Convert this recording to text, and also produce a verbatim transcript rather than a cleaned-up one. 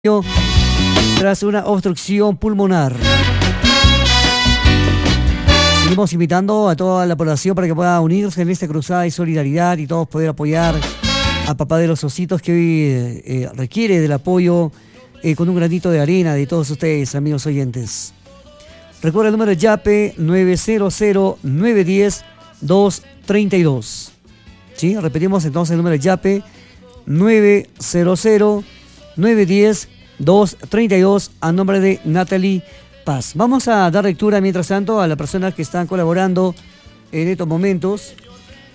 tras una obstrucción pulmonar. Seguimos invitando a toda la población para que pueda unirse en esta cruzada de solidaridad y todos poder apoyar a Papá de los Ositos, que hoy eh, requiere del apoyo eh, con un granito de arena de todos ustedes, amigos oyentes. Recuerda el número de YAPE nueve cero cero, nueve uno cero, dos tres dos. ¿Sí? Repetimos entonces el número de YAPE nueve cero cero, nueve uno cero, dos tres dos a nombre de Natalie Paz. Vamos a dar lectura mientras tanto a las personas que están colaborando en estos momentos.